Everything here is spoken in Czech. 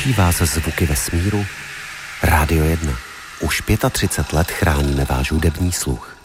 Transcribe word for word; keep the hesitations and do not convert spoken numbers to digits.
Těší vás zvuky vesmíru? Rádio jedna. Už třicet pět let chráníme váš hudební sluch.